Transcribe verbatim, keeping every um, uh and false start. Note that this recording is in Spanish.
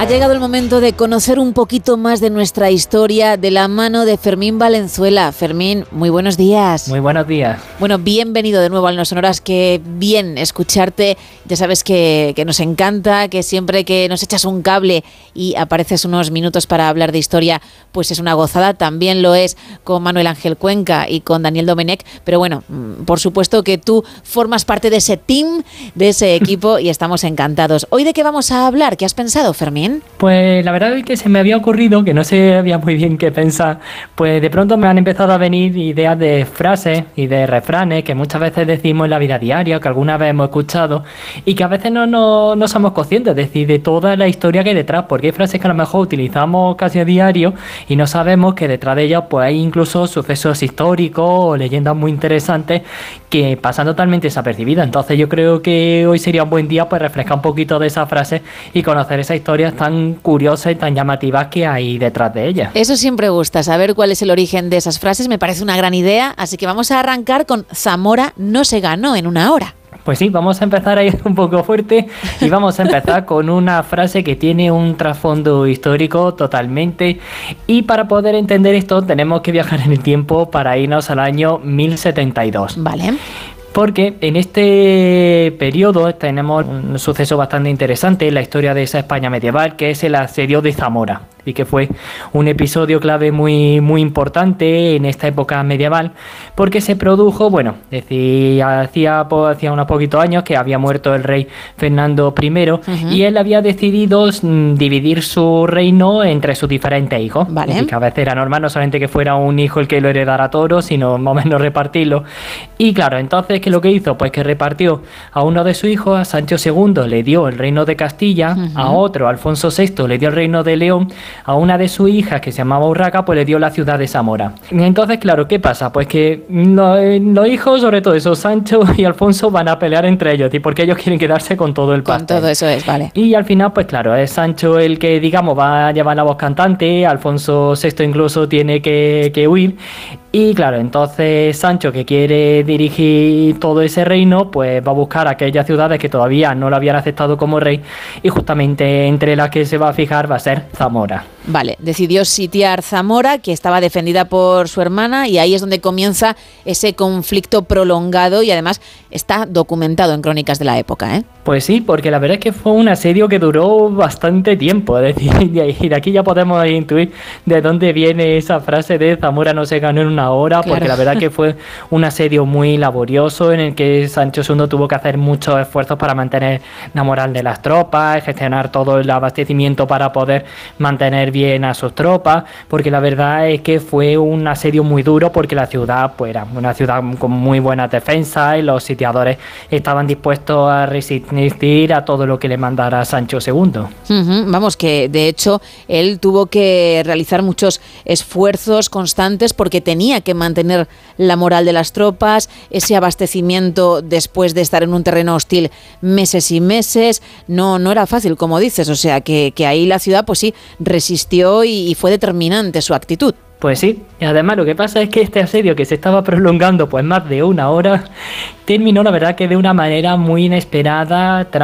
llegado el momento de conocer un poquito más de nuestra historia de la mano de Fermín Valenzuela. Fermín, muy buenos días. Muy buenos días. Bueno, bienvenido de nuevo al No Sonoras, que bien escucharte. Ya sabes que, que nos encanta, que siempre que nos echas un cable y apareces unos minutos para hablar de historia, pues es una gozada. También lo es con Manuel Ángel Cuenca y con Daniel Domenech. Pero bueno, por supuesto que tú formas parte de ese team, de ese equipo y estamos encantados. ¿Hoy de qué vamos a hablar? ¿Qué has pensado, Fermín? Pues la verdad es que se me había ocurrido, que no sabía muy bien qué pensar, pues de pronto me han empezado a venir ideas de frases y de refranes que muchas veces decimos en la vida diaria, que alguna vez hemos escuchado y que a veces no, no, no somos conscientes, es decir, de toda la historia que hay detrás, porque hay frases que a lo mejor utilizamos casi a diario y no sabemos que detrás de ellas pues hay incluso sucesos históricos o leyendas muy interesantes que pasan totalmente desapercibidas. Entonces yo creo que hoy sería un buen día pues refrescar un poquito de esas frases y conocer esas historias tan curiosas y tan llamativas que hay detrás de ellas. Eso siempre gusta, saber cuál es el origen de esas frases, me parece una gran idea, así que vamos a arrancar con Zamora no se ganó en una hora. Pues sí, vamos a empezar ahí un poco fuerte y vamos a empezar con una frase que tiene un trasfondo histórico totalmente, y para poder entender esto tenemos que viajar en el tiempo para irnos al año mil setenta y dos. Vale. Porque en este periodo tenemos un suceso bastante interesante en la historia de esa España medieval, que es el asedio de Zamora, y que fue un episodio clave muy, muy importante en esta época medieval, porque se produjo, bueno, decía, hacía, hacía unos poquitos años que había muerto el rey Fernando primero, uh-huh. y él había decidido dividir su reino entre sus diferentes hijos. Vale. Y que a veces era normal, no solamente que fuera un hijo el que lo heredara todo, sino más o menos repartirlo. Y claro, entonces, ¿qué es lo que hizo? Pues que repartió a uno de sus hijos, a Sancho segundo, le dio el reino de Castilla, uh-huh. a otro, Alfonso sexto, le dio el reino de León, a una de sus hijas, que se llamaba Urraca, pues le dio la ciudad de Zamora. Entonces, claro, ¿qué pasa? Pues que los, los hijos, sobre todo esos, Sancho y Alfonso, van a pelear entre ellos, ¿sí? Porque ellos quieren quedarse con todo el pastel. Con todo eso es, vale. Y al final, pues claro, es Sancho el que, digamos, va a llevar la voz cantante, Alfonso sexto incluso tiene que, que huir. Y claro, entonces Sancho, que quiere dirigir todo ese reino, pues va a buscar aquellas ciudades que todavía no lo habían aceptado como rey, y justamente entre las que se va a fijar va a ser Zamora. Vale, decidió sitiar Zamora, que estaba defendida por su hermana, y ahí es donde comienza ese conflicto prolongado y además está documentado en crónicas de la época, ¿eh? Pues sí, porque la verdad es que fue un asedio que duró bastante tiempo, es decir, y de aquí ya podemos intuir de dónde viene esa frase de Zamora no se ganó en una hora, claro. Porque la verdad que fue un asedio muy laborioso en el que Sancho segundo tuvo que hacer muchos esfuerzos para mantener la moral de las tropas, gestionar todo el abastecimiento para poder mantener bien a sus tropas, porque la verdad es que fue un asedio muy duro, porque la ciudad pues era una ciudad con muy buena defensa y los sitiadores estaban dispuestos a resistir a todo lo que le mandara Sancho segundo. Uh-huh. Vamos, que de hecho él tuvo que realizar muchos esfuerzos constantes porque tenía que mantener la moral de las tropas, ese abastecimiento después de estar en un terreno hostil meses y meses, no, no era fácil, como dices, o sea que, que ahí la ciudad pues sí resistió y, y fue determinante su actitud. Pues sí, y además lo que pasa es que este asedio, que se estaba prolongando pues más de una hora, terminó la verdad que de una manera muy inesperada.